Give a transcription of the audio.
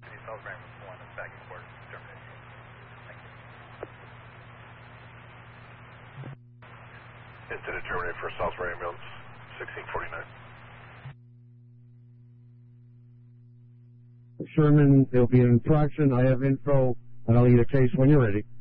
South Ambulance 1 is back in court. Terminated. Thank you. Incident terminated for South Ambulance 1649. Sherman, there'll be an infraction. I have info, and I'll lead a case when you're ready.